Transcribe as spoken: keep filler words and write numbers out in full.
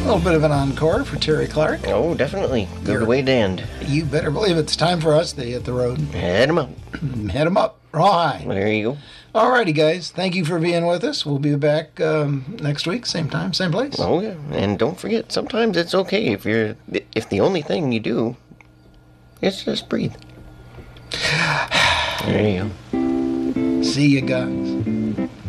A little bit of an encore for Terry Clark. Oh, definitely. Go the way to end. You better believe it's time for us to hit the road. Head 'em up. Head 'em up. Raw high. There you go. Alrighty, guys. Thank you for being with us. We'll be back um, next week, same time, same place. Oh, yeah. And don't forget, sometimes it's okay if you're if the only thing you do is just breathe. There you go. See you guys.